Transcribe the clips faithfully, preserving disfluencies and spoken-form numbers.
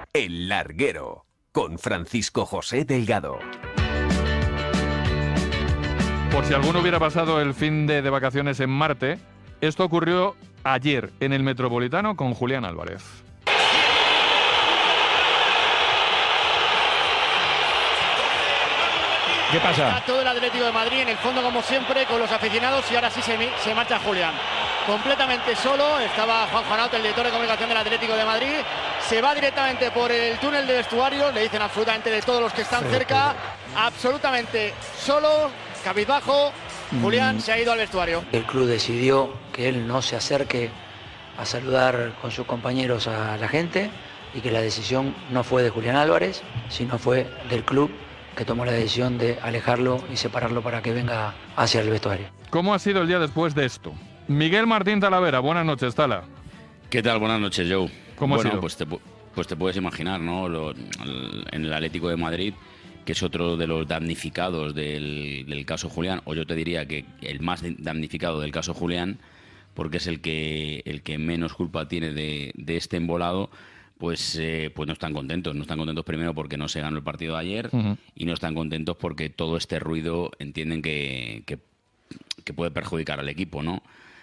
El Larguero, con Francisco José Delgado. Por si alguno hubiera pasado el fin de, de vacaciones en Marte, esto ocurrió ayer en el Metropolitano con Julián Álvarez. ¿Qué pasa? Está todo el Atlético de Madrid en el fondo, como siempre, con los aficionados, y ahora sí se, se marcha Julián. Completamente solo, estaba Juan Juanauto, el director de comunicación del Atlético de Madrid. Se va directamente por el túnel de vestuario, le dicen absolutamente de todos los que están cerca, absolutamente solo, cabizbajo. Julián mm. se ha ido al vestuario. El club decidió que él no se acerque a saludar con sus compañeros a la gente y que la decisión no fue de Julián Álvarez, sino fue del club, que tomó la decisión de alejarlo y separarlo para que venga hacia el vestuario. ¿Cómo ha sido el día después de esto? Miguel Martín Talavera, buenas noches, Tala. ¿Qué tal? Buenas noches, Joe. ¿Cómo bueno, ha sido? Pues te, pues te puedes imaginar, ¿no? Lo, el, en el Atlético de Madrid, que es otro de los damnificados del, del caso Julián, o yo te diría que el más damnificado del caso Julián, porque es el que, el que menos culpa tiene de, de este embolado. Pues, eh, pues no están contentos. No están contentos primero porque no se ganó el partido de ayer uh-huh. y no están contentos porque todo este ruido entienden que, que, que puede perjudicar al equipo, ¿no?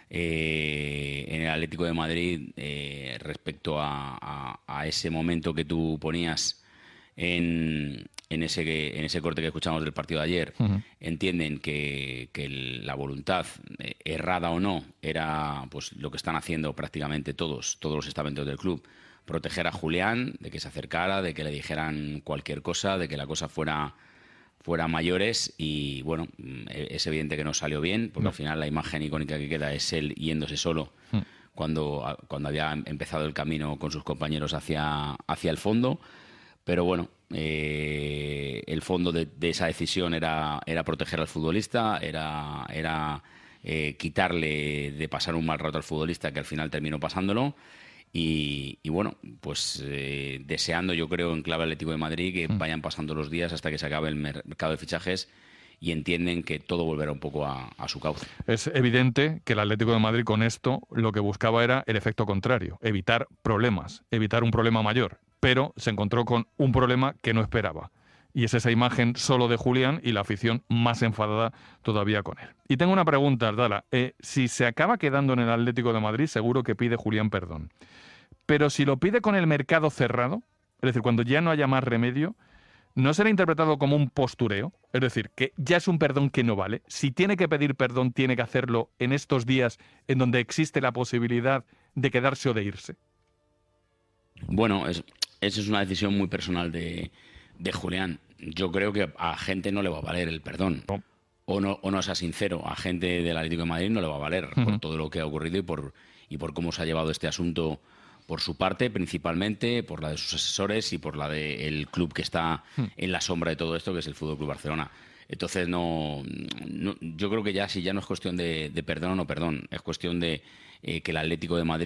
Eh, en el Atlético de Madrid, eh, respecto a, a, a ese momento que tú ponías en, en, ese, en ese corte que escuchamos del partido de ayer, uh-huh. entienden que, que la voluntad, eh, errada o no, era pues lo que están haciendo prácticamente todos, todos los estamentos del club. Proteger a Julián, de que se acercara, de que le dijeran cualquier cosa, de que la cosa fuera, fuera mayores, y bueno, es evidente que no salió bien, porque no. al final la imagen icónica que queda es él yéndose solo mm. cuando, cuando había empezado el camino con sus compañeros hacia, hacia el fondo, pero bueno, eh, el fondo de, de esa decisión era, era proteger al futbolista, era, era eh, quitarle de pasar un mal rato al futbolista, que al final terminó pasándolo. Y, y bueno, pues eh, deseando, yo creo, en clave Atlético de Madrid, que mm. vayan pasando los días hasta que se acabe el mercado de fichajes y entienden que todo volverá un poco a, a su cauce. Es evidente que el Atlético de Madrid con esto lo que buscaba era el efecto contrario, evitar problemas, evitar un problema mayor, pero se encontró con un problema que no esperaba. Y es esa imagen solo de Julián y la afición más enfadada todavía con él. Y tengo una pregunta, Ardala. Eh, si se acaba quedando en el Atlético de Madrid, seguro que pide Julián perdón. Pero si lo pide con el mercado cerrado, es decir, cuando ya no haya más remedio, ¿no será interpretado como un postureo? Es decir, que ya es un perdón que no vale. Si tiene que pedir perdón, tiene que hacerlo en estos días en donde existe la posibilidad de quedarse o de irse. Bueno, es, esa es una decisión muy personal de, de Julián. Yo creo que a gente no le va a valer el perdón. No. O no, o no sea sincero, a gente del Atlético de Madrid no le va a valer uh-huh. por todo lo que ha ocurrido y por, y por cómo se ha llevado este asunto por su parte, principalmente, por la de sus asesores y por la del club que está uh-huh. en la sombra de todo esto, que es el F C Barcelona. Entonces, no, no, yo creo que ya si ya no es cuestión de, de perdón o no perdón, es cuestión de eh, que el Atlético de Madrid